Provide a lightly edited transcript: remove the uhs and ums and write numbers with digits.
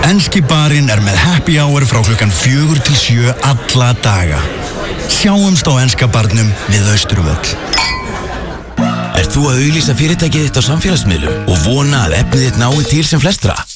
Enski barinn með happy hour frá klukkan 4 til 7 alla daga. Sjáumst á enska barnum við Austurvöll. Ert þú að auglýsa fyrirtækið þitt á samfélagsmiðlum og vona að efnið þitt nái til sem flestra?